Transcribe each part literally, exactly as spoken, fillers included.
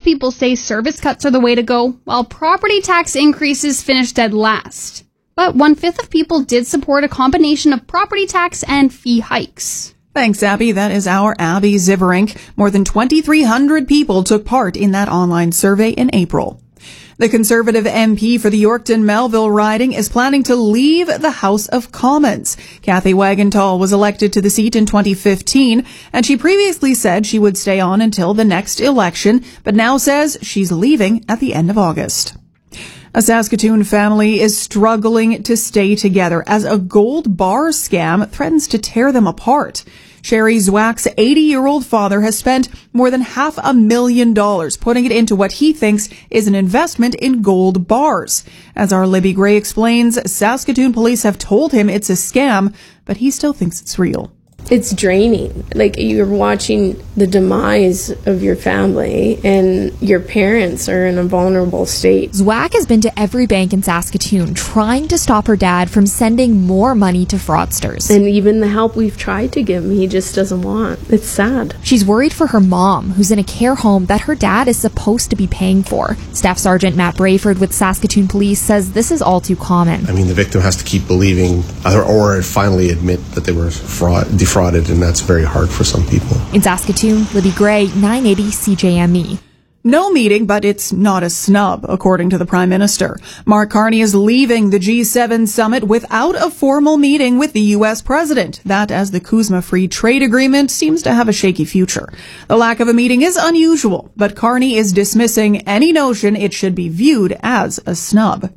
people say service cuts are the way to go, while property tax increases finished dead last. But one-fifth of people did support a combination of property tax and fee hikes. Thanks, Abby. That is our Abby Ziverink. More than twenty-three hundred people took part in that online survey in April. The Conservative M P for the Yorkton-Melville riding is planning to leave the House of Commons. Kathy Wagenthal was elected to the seat in twenty fifteen, and she previously said she would stay on until the next election, but now says she's leaving at the end of August. A Saskatoon family is struggling to stay together as a gold bar scam threatens to tear them apart. Sherry Zwack's eighty-year-old father has spent more than half a million dollars putting it into what he thinks is an investment in gold bars. As our Libby Gray explains, Saskatoon police have told him it's a scam, but he still thinks it's real. It's draining. Like, you're watching the demise of your family, and your parents are in a vulnerable state. Zwack has been to every bank in Saskatoon trying to stop her dad from sending more money to fraudsters. And even the help we've tried to give him, he just doesn't want. It's sad. She's worried for her mom, who's in a care home that her dad is supposed to be paying for. Staff Sergeant Matt Brayford with Saskatoon Police says this is all too common. I mean, the victim has to keep believing or, or finally admit that they were fraud, defrauded. And that's very hard for some people. In Saskatoon, Libby Gray, nine eighty C J M E. No meeting, but it's not a snub, according to the Prime Minister. Mark Carney is leaving the G seven summit without a formal meeting with the U S president. That, as the CUSMA Free Trade Agreement seems to have a shaky future. The lack of a meeting is unusual, but Carney is dismissing any notion it should be viewed as a snub.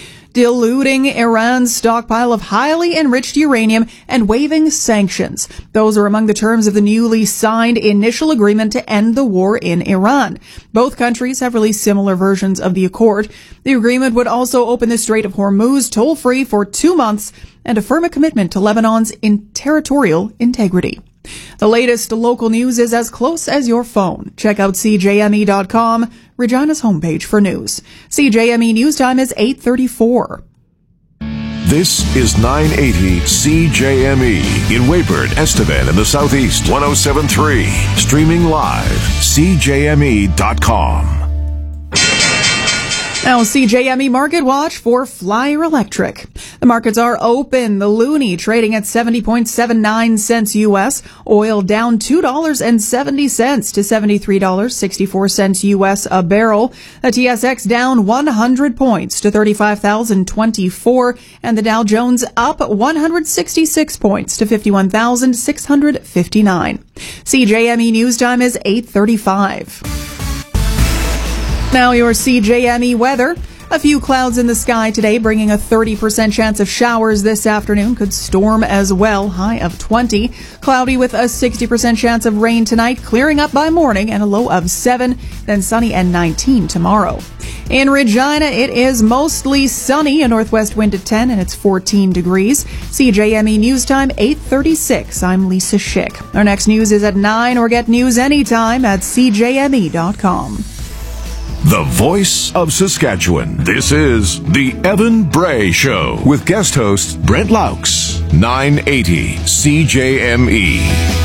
Diluting Iran's stockpile of highly enriched uranium and waiving sanctions. Those are among the terms of the newly signed initial agreement to end the war in Iran. Both countries have released similar versions of the accord. The agreement would also open the Strait of Hormuz toll-free for two months and affirm a commitment to Lebanon's in territorial integrity. The latest local news is as close as your phone. Check out C J M E dot com, Regina's homepage for news. C J M E News Time is eight thirty-four. This is nine eighty C J M E in Weyburn, Estevan in the Southeast, one oh seven point three. Streaming live, C J M E dot com. Now, C J M E Market Watch for Flyer Electric. The markets are open. The Loonie trading at seventy point seven nine cents U S. Oil down two dollars and seventy cents to seventy-three dollars and sixty-four cents U S a barrel. The T S X down one hundred points to thirty-five thousand twenty-four. And the Dow Jones up one hundred sixty-six points to fifty-one thousand six hundred fifty-nine. C J M E News Time is eight thirty-five. Now your C J M E weather. A few clouds in the sky today, bringing a thirty percent chance of showers this afternoon. Could storm as well, high of twenty. Cloudy with a sixty percent chance of rain tonight, clearing up by morning and a low of seven. Then sunny and nineteen tomorrow. In Regina, it is mostly sunny, a northwest wind at ten, and it's fourteen degrees. C J M E News Time, eight thirty-six. I'm Lisa Schick. Our next news is at nine, or get news anytime at C J M E dot com. The voice of Saskatchewan. This is The Evan Bray Show with guest host Brent Laux. nine eighty C J M E.